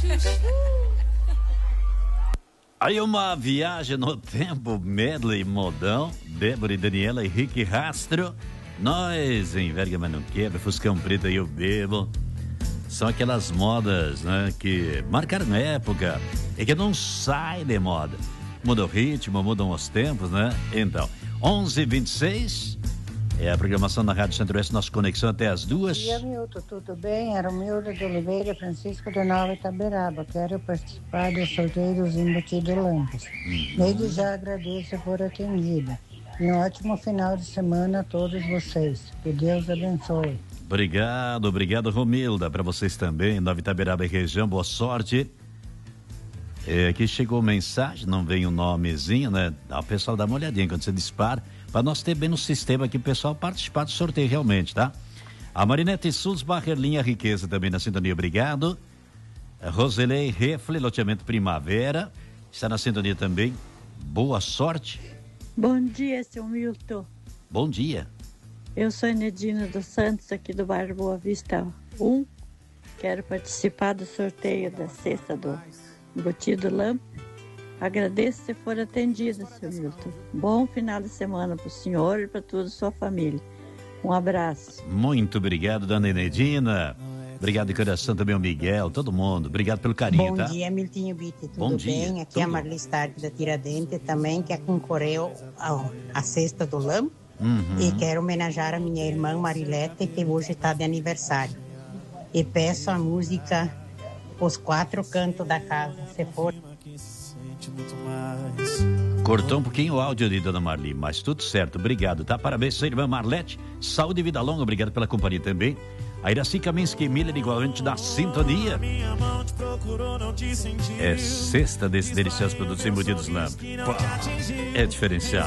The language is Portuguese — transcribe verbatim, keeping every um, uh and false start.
Aí uma viagem no tempo, medley, modão, Débora e Daniela, Henrique Rastro, nós em Verga Mas Não Quebra, Fuscão Preto e Eu Bebo. São aquelas modas, né, que marcaram época e que não sai de moda. Muda o ritmo, mudam os tempos, né? Então, onze e vinte e seis é a programação da Rádio Centro-Oeste, nossa conexão até as duas. Bom dia, Milton, tudo bem? Aromilda de Oliveira, Francisco de Nova Itaberaba. Quero participar dos sorteios embutidos Lampas. Uhum. Desde já agradeço por atendida. E um ótimo final de semana a todos vocês. Que Deus abençoe. Obrigado, obrigado, Romilda. Para vocês também, Nova Itaberaba e região, boa sorte. É, aqui chegou mensagem, não vem o um nomezinho, né? O pessoal dá uma olhadinha quando você dispara, para nós ter bem no sistema aqui, o pessoal participar do sorteio realmente, tá? A Marinete Sus, Barrelinha Riqueza também na sintonia, obrigado. A Roselei Refle, loteamento Primavera, está na sintonia também, boa sorte. Bom dia, seu Milton. Bom dia. Eu sou Enedina dos Santos, aqui do bairro Boa Vista um. Quero participar do sorteio da cesta do embutido Lampa. Agradeço se for atendida, seu Milton. Bom final de semana para o senhor e para toda a sua família. Um abraço. Muito obrigado, dona Enedina. Obrigado de coração também ao Miguel, todo mundo. Obrigado pelo carinho, Bom tá? Bom dia, Miltinho Bitte. Tudo Bom dia, bem? Aqui tudo. é a Marli Stark da Tiradentes também, que concorreu a, a cesta do Lampa. Uhum. E quero homenagear a minha irmã Marilete, que hoje está de aniversário. E peço a música Os Quatro Cantos da Casa, se for. Cortou um pouquinho o áudio ali, dona Marli, mas tudo certo, obrigado, tá? Parabéns, sua irmã Marlete, saúde e vida longa, obrigado pela companhia também. A Iraci Kaminski Miller, igualmente da sintonia. É sexta desses deliciosos produtos embutidos Lampa. É diferenciado.